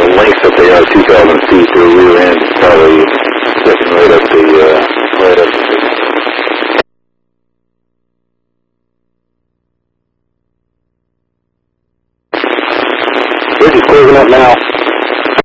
the length that they are, 2,000 feet, their rear end is probably sticking right up the, Bridge is closing up now.